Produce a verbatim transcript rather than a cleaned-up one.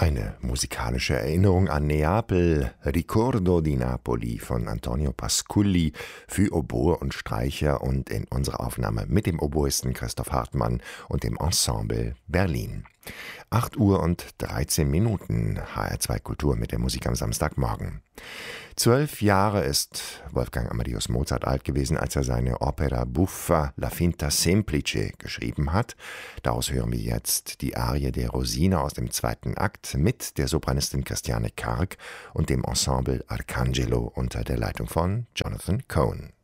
Eine musikalische Erinnerung an Neapel, Ricordo di Napoli von Antonio Pasculli für Oboe und Streicher und in unserer Aufnahme mit dem Oboisten Christoph Hartmann und dem Ensemble Berlin. acht Uhr und dreizehn Minuten, H R zwei Kultur mit der Musik am Samstagmorgen. Zwölf Jahre ist Wolfgang Amadeus Mozart alt gewesen, als er seine Opera buffa La Finta Semplice geschrieben hat. Daraus hören wir jetzt die Arie der Rosina aus dem zweiten Akt mit der Sopranistin Christiane Karg und dem Ensemble Arcangelo unter der Leitung von Jonathan Cohen.